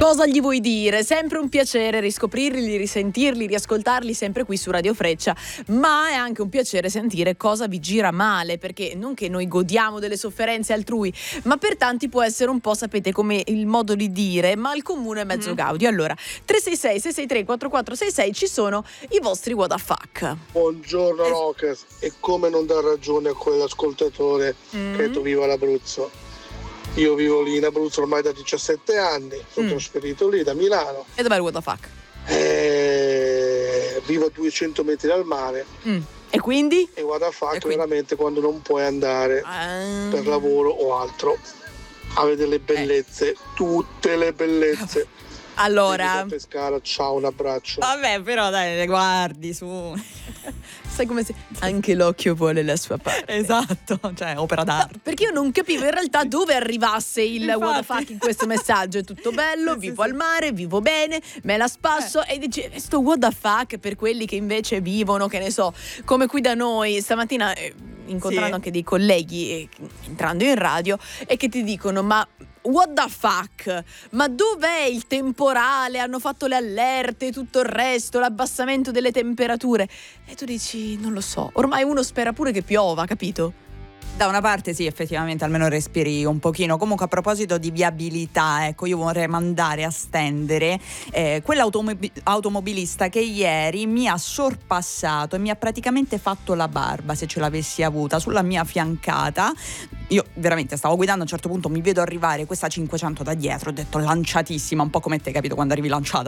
Cosa gli vuoi dire? Sempre un piacere riscoprirli, risentirli, riascoltarli sempre qui su Radio Freccia, ma è anche un piacere sentire cosa vi gira male, perché non che noi godiamo delle sofferenze altrui, ma per tanti può essere un po', sapete, come il modo di dire, ma il comune è mezzo gaudio. Allora, 366 663 4466 ci sono i vostri what the fuck. Buongiorno Rockers, e come non dar ragione a quell'ascoltatore che tu viva l'Abruzzo. Io vivo lì in Abruzzo ormai da 17 anni, sono trasferito lì da Milano. E dov'è il what the fuck? Vivo a 200 metri dal mare. E quindi? E what the fuck veramente quando non puoi andare per lavoro o altro a vedere le bellezze, tutte le bellezze. Allora, Pescara, ciao, un abbraccio. vabbè, però dai, le guardi su. Sai come se anche l'occhio vuole la sua parte. Esatto, cioè opera d'arte. No, perché io non capivo in realtà dove arrivasse il what the fuck in questo messaggio. È tutto bello, vivo al mare, vivo bene, me la spasso e dice sto what the fuck per quelli che invece vivono, che ne so, come qui da noi stamattina incontrando anche dei colleghi entrando in radio e che ti dicono ma what the fuck? Ma dov'è il temporale? Hanno fatto le allerte, tutto il resto, l'abbassamento delle temperature. E tu dici, non lo so, ormai uno spera pure che piova, capito? Da una parte sì, effettivamente almeno respiri un pochino. Comunque a proposito di viabilità, ecco, io vorrei mandare a stendere quell'automobilista che ieri mi ha sorpassato e mi ha praticamente fatto la barba, se ce l'avessi avuta, sulla mia fiancata. Io veramente stavo guidando, a un certo punto mi vedo arrivare questa 500 da dietro, ho detto lanciatissima, un po' come te, capito, quando arrivi lanciata